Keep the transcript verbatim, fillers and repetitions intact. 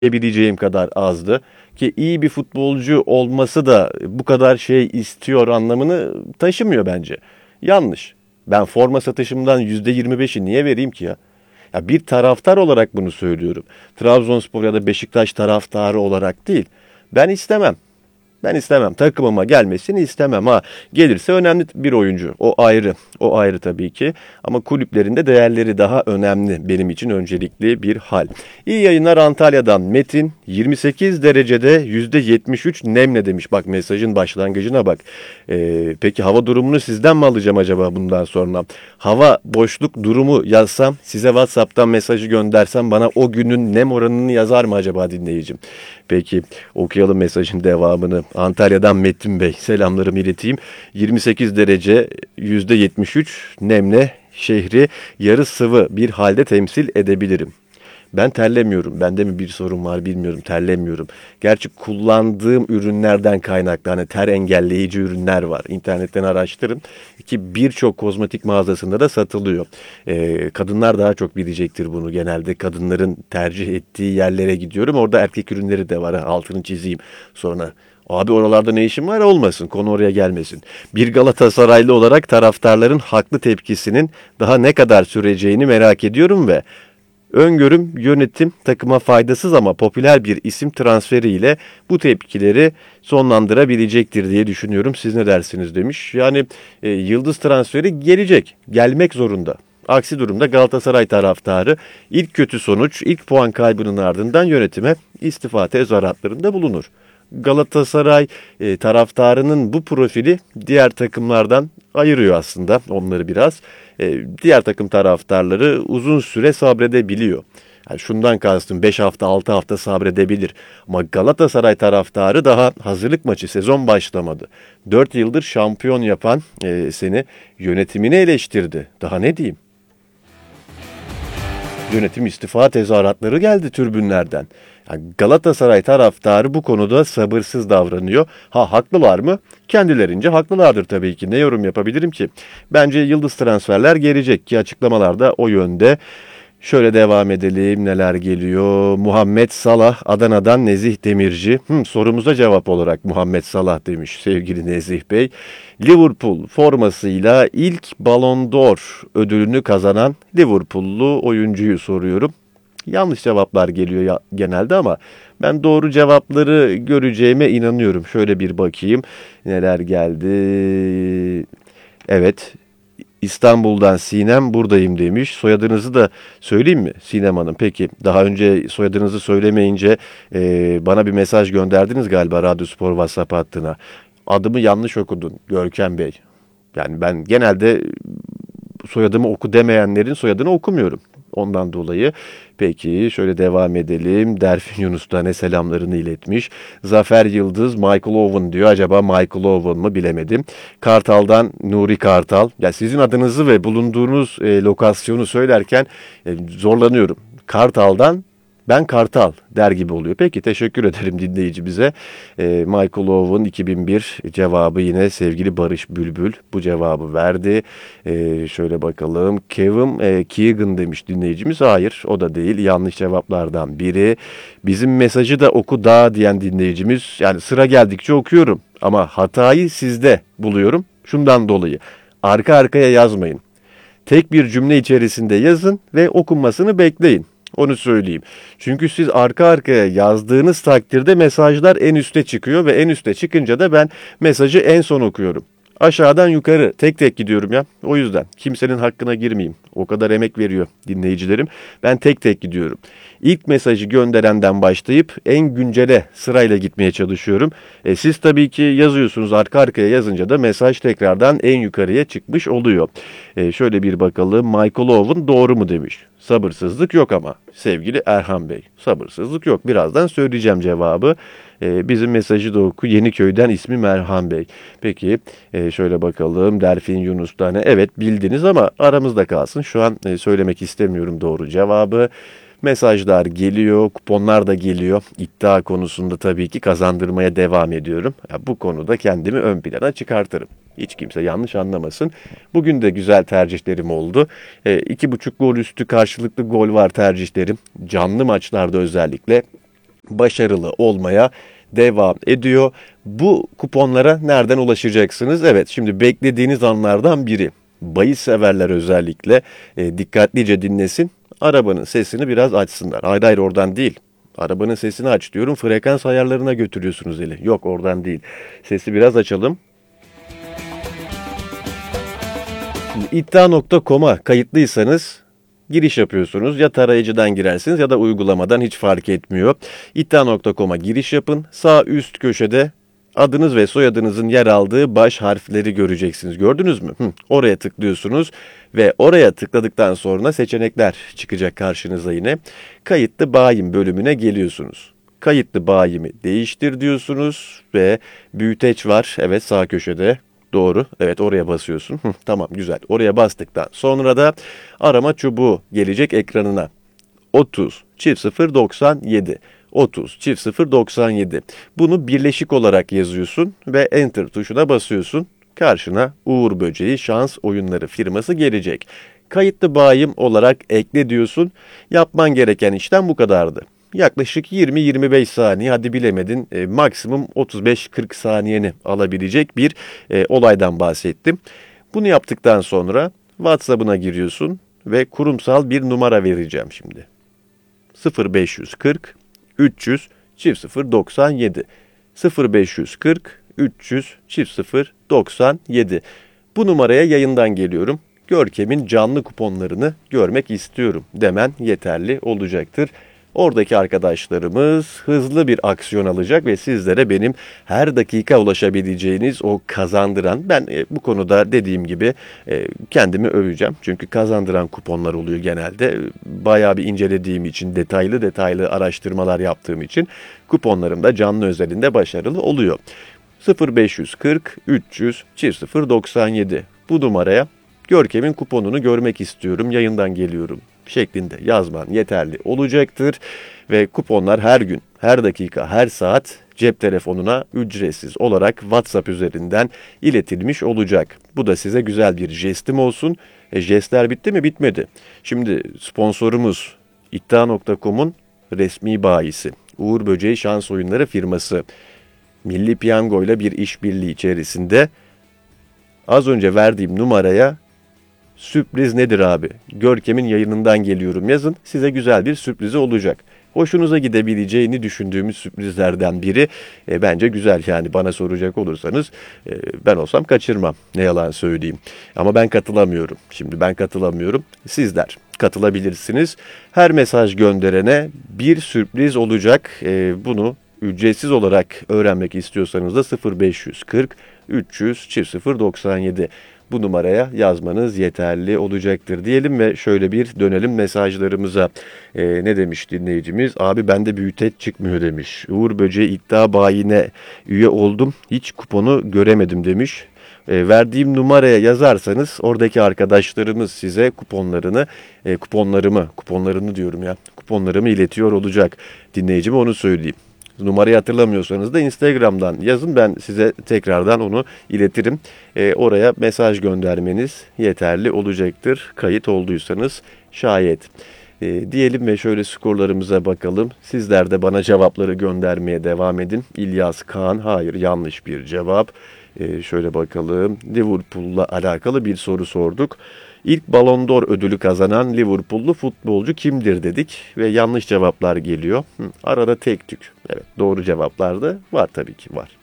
Yapabileceğim kadar azdı. Ki iyi bir futbolcu olması da bu kadar şey istiyor anlamını taşımıyor bence. Yanlış. Ben forma satışımdan yüzde yirmi beşi niye vereyim ki ya? Ya bir taraftar olarak bunu söylüyorum. Trabzonspor ya da Beşiktaş taraftarı olarak değil. Ben istemem. Ben istemem. Takımıma gelmesini istemem. Ha gelirse önemli bir oyuncu. O ayrı. O ayrı tabii ki. Ama kulüplerinde değerleri daha önemli. Benim için öncelikli bir hal. İyi yayınlar Antalya'dan. Metin yirmi sekiz derecede yüzde yetmiş üç nemle demiş. Bak mesajın başlangıcına bak. Ee, peki hava durumunu sizden mi alacağım acaba bundan sonra? Hava boşluk durumu yazsam size WhatsApp'tan mesajı göndersem bana o günün nem oranını yazar mı acaba dinleyicim? Peki okuyalım mesajın devamını. Antalya'dan Metin Bey selamlarımı ileteyim. yirmi sekiz derece yüzde yetmiş üç nemle şehri yarı sıvı bir halde temsil edebilirim. Ben terlemiyorum. Bende mi bir sorun var bilmiyorum. Terlemiyorum. Gerçi kullandığım ürünlerden kaynaklı hani ter engelleyici ürünler var. İnternetten araştırın ki birçok kozmetik mağazasında da satılıyor. Ee, kadınlar daha çok bilecektir bunu. Genelde kadınların tercih ettiği yerlere gidiyorum. Orada erkek ürünleri de var. Altını çizeyim sonra. Abi oralarda ne işin var? Olmasın. Konu oraya gelmesin. Bir Galatasaraylı olarak taraftarların haklı tepkisinin daha ne kadar süreceğini merak ediyorum ve öngörüm yönetim takıma faydasız ama popüler bir isim transferiyle bu tepkileri sonlandırabilecektir diye düşünüyorum. Siz ne dersiniz demiş. Yani e, yıldız transferi gelecek. Gelmek zorunda. Aksi durumda Galatasaray taraftarı ilk kötü sonuç, ilk puan kaybının ardından yönetime istifa tezahüratlarında bulunur. Galatasaray e, taraftarının bu profili diğer takımlardan ayırıyor aslında onları biraz. E, diğer takım taraftarları uzun süre sabredebiliyor. Yani şundan kastım beş hafta altı hafta sabredebilir. Ama Galatasaray taraftarı daha hazırlık maçı sezon başlamadı. dört yıldır şampiyon yapan e, seni yönetimini eleştirdi. Daha ne diyeyim? Yönetim istifa tezahüratları geldi tribünlerden. Yani Galatasaray taraftarı bu konuda sabırsız davranıyor. Ha haklılar mı? Kendilerince haklılardır tabii ki. Ne yorum yapabilirim ki? Bence yıldız transferler gelecek ki açıklamalar da o yönde. Şöyle devam edelim neler geliyor. Muhammed Salah Adana'dan Nezih Demirci. Hı, sorumuza cevap olarak Muhammed Salah demiş sevgili Nezih Bey. Liverpool formasıyla ilk Ballon d'Or ödülünü kazanan Liverpool'lu oyuncuyu soruyorum. Yanlış cevaplar geliyor ya, genelde ama ben doğru cevapları göreceğime inanıyorum. Şöyle bir bakayım neler geldi. Evet. İstanbul'dan Sinem buradayım demiş. Soyadınızı da söyleyeyim mi Sinem Hanım? Peki daha önce soyadınızı söylemeyince e, bana bir mesaj gönderdiniz galiba Radyo Spor WhatsApp hattına. Adımı yanlış okudun Görkem Bey. Yani ben genelde soyadımı oku demeyenlerin soyadını okumuyorum. Ondan dolayı. Peki şöyle devam edelim. Derfin Yunus da ne selamlarını iletmiş. Zafer Yıldız Michael Owen diyor. Acaba Michael Owen mı bilemedim. Kartal'dan Nuri Kartal. Ya sizin adınızı ve bulunduğunuz e, lokasyonu söylerken e, zorlanıyorum. Kartal'dan ben Kartal der gibi oluyor. Peki teşekkür ederim dinleyicimize. E, Michael Owen iki bin bir cevabı yine sevgili Barış Bülbül bu cevabı verdi. E, şöyle bakalım. Kevin e, Keegan demiş dinleyicimiz. Hayır o da değil. Yanlış cevaplardan biri. Bizim mesajı da oku daha diyen dinleyicimiz. Yani sıra geldikçe okuyorum. Ama hatayı sizde buluyorum. Şundan dolayı. Arka arkaya yazmayın. Tek bir cümle içerisinde yazın ve okunmasını bekleyin. Onu söyleyeyim. Çünkü siz arka arkaya yazdığınız takdirde mesajlar en üste çıkıyor ve en üste çıkınca da ben mesajı en son okuyorum. Aşağıdan yukarı tek tek gidiyorum ya. O yüzden kimsenin hakkına girmeyeyim. O kadar emek veriyor dinleyicilerim. Ben tek tek gidiyorum. İlk mesajı gönderenden başlayıp en güncele sırayla gitmeye çalışıyorum. E, siz tabii ki yazıyorsunuz arka arkaya yazınca da mesaj tekrardan en yukarıya çıkmış oluyor. E, şöyle bir bakalım. Michael Owen doğru mu demiş. Sabırsızlık yok ama sevgili Erhan Bey. Sabırsızlık yok. Birazdan söyleyeceğim cevabı. Ee, bizim mesajı da oku. Yeniköy'den ismi Merhan Bey. Peki e, şöyle bakalım. Derfin Yunus tane. Evet bildiniz ama aramızda kalsın. Şu an e, söylemek istemiyorum doğru cevabı. Mesajlar geliyor, kuponlar da geliyor. İddia konusunda tabii ki kazandırmaya devam ediyorum. Ya, bu konuda kendimi ön plana çıkartırım. Hiç kimse yanlış anlamasın. Bugün de güzel tercihlerim oldu. E, iki buçuk gol üstü karşılıklı gol var tercihlerim. Canlı maçlarda özellikle başarılı olmaya devam ediyor. Bu kuponlara nereden ulaşacaksınız? Evet, şimdi beklediğiniz anlardan biri. Bahis severler özellikle e, dikkatlice dinlesin. Arabanın sesini biraz açsınlar. Hayır hayır oradan değil. Arabanın sesini aç diyorum. Frekans ayarlarına götürüyorsunuz eli. Yok oradan değil. Sesi biraz açalım. iddia nokta com'a kayıtlıysanız giriş yapıyorsunuz. Ya tarayıcıdan girersiniz ya da uygulamadan, hiç fark etmiyor. iddia nokta com'a giriş yapın. Sağ üst köşede adınız ve soyadınızın yer aldığı baş harfleri göreceksiniz. Gördünüz mü? Hı, oraya tıklıyorsunuz ve oraya tıkladıktan sonra seçenekler çıkacak karşınıza yine. Kayıtlı bayim bölümüne geliyorsunuz. Kayıtlı bayimi değiştir diyorsunuz ve büyüteç var. Evet, sağ köşede. Doğru. Evet, oraya basıyorsun. Hı, tamam, güzel. Oraya bastıktan sonra da arama çubuğu gelecek ekranına. otuz çift sıfır doksan yedi. otuz çift sıfır doksan yedi. Bunu birleşik olarak yazıyorsun ve Enter tuşuna basıyorsun. Karşına Uğur Böceği Şans Oyunları firması gelecek. Kayıtlı bayim olarak ekle diyorsun. Yapman gereken işlem bu kadardı. Yaklaşık yirmi yirmi beş saniye, hadi bilemedin e, maksimum otuz beş kırk saniyeni alabilecek bir e, olaydan bahsettim. Bunu yaptıktan sonra WhatsApp'ına giriyorsun ve kurumsal bir numara vereceğim şimdi. sıfır beş kırk üç yüz çift sıfır doksan yedi sıfır beş kırk üç yüz çift sıfır doksan yedi. Bu numaraya yayından geliyorum. Görkem'in canlı kuponlarını görmek istiyorum demen yeterli olacaktır. Oradaki arkadaşlarımız hızlı bir aksiyon alacak ve sizlere benim her dakika ulaşabileceğiniz o kazandıran, ben e, bu konuda dediğim gibi e, kendimi öveceğim. Çünkü kazandıran kuponlar oluyor genelde. Bayağı bir incelediğim için, detaylı detaylı araştırmalar yaptığım için kuponlarım da canlı özelinde başarılı oluyor. sıfır beş kırk üç yüz çift sıfır doksan yedi bu numaraya Görkem'in kuponunu görmek istiyorum, yayından geliyorum şeklinde yazman yeterli olacaktır. Ve kuponlar her gün, her dakika, her saat cep telefonuna ücretsiz olarak WhatsApp üzerinden iletilmiş olacak. Bu da size güzel bir jestim olsun. E, jestler bitti mi? Bitmedi. Şimdi sponsorumuz iddia nokta com'un resmi bayisi Uğur Böceği Şans Oyunları firması Milli Piyango ile bir işbirliği içerisinde az önce verdiğim numaraya sürpriz nedir abi? Görkem'in yayınından geliyorum yazın. Size güzel bir sürprizi olacak. Hoşunuza gidebileceğini düşündüğümüz sürprizlerden biri. E, bence güzel, yani bana soracak olursanız e, ben olsam kaçırmam. Ne yalan söyleyeyim. Ama ben katılamıyorum. Şimdi ben katılamıyorum. Sizler katılabilirsiniz. Her mesaj gönderene bir sürpriz olacak. E, bunu ücretsiz olarak öğrenmek istiyorsanız da sıfır beş kırk üç yüz çift sıfır doksan yedi bu numaraya yazmanız yeterli olacaktır diyelim ve şöyle bir dönelim mesajlarımıza. Ee, ne demiş dinleyicimiz? Abi bende büyüteç çıkmıyor demiş. Uğur Böceği iddia bayine üye oldum. Hiç kuponu göremedim demiş. E, verdiğim numaraya yazarsanız oradaki arkadaşlarımız size kuponlarını, e, kuponlarımı, kuponlarını diyorum ya, kuponlarımı iletiyor olacak. Dinleyicime onu söyleyeyim. Numarayı hatırlamıyorsanız da Instagram'dan yazın, ben size tekrardan onu iletirim. E, oraya mesaj göndermeniz yeterli olacaktır. Kayıt olduysanız şayet. E, diyelim ve şöyle skorlarımıza bakalım. Sizler de bana cevapları göndermeye devam edin. İlyas Kaan, hayır, yanlış bir cevap. E, şöyle bakalım. Liverpool'la alakalı bir soru sorduk. İlk Ballon d'Or ödülü kazanan Liverpool'lu futbolcu kimdir dedik ve yanlış cevaplar geliyor. Hı, arada tek tük. Evet, doğru cevaplar da var, tabii ki var.